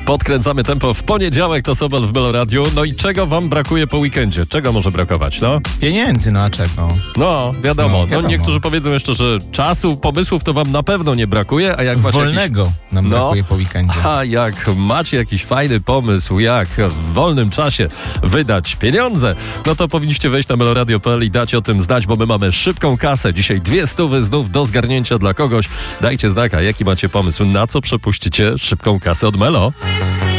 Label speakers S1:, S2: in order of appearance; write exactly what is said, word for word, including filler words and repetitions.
S1: Podkręcamy tempo w poniedziałek, to Sobol w Melo Radio. No i czego wam brakuje po weekendzie? Czego może brakować, no?
S2: Pieniędzy, no a czego?
S1: No, wiadomo.
S2: No,
S1: No,
S2: wiadomo.
S1: niektórzy powiedzą jeszcze, że czasu, pomysłów to wam na pewno nie brakuje, a jak macie
S2: Wolnego
S1: jakiś...
S2: nam
S1: No.
S2: brakuje po weekendzie.
S1: A jak macie jakiś fajny pomysł, jak w wolnym czasie wydać pieniądze, no to powinniście wejść na meloradio kropka p l i dać o tym znać, bo my mamy szybką kasę. Dzisiaj dwie stówy znów do zgarnięcia dla kogoś. Dajcie znaka, jaki macie pomysł, na co przepuścicie szybką kasę od Melo.